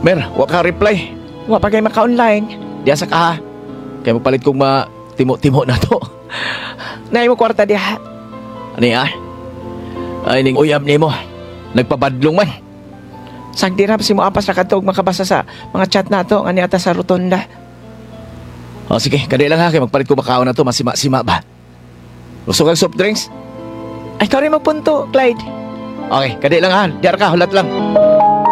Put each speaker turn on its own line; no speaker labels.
Mer, wa ka reply.
Wa pa kay maka-online.
Diya sa ka ha. Kaya magpalit kong timo-timo na to.
Nay mo kwarta diha.
Ano ya? Ay, ning uyab ni mo. Nagpabadlong man.
Sagdi ra si mo apas ra kadtog makabasa sa mga chat nato nga niata sa rotonda.
O sige, kadi lang ha. Kaya magpalit ko makaon na to. Masima-sima ba? Gusto kang soft drinks?
Ay, ikaw rin magpunto, Clyde.
Okay, kadi lang ha. Diyar ka, hulat lang.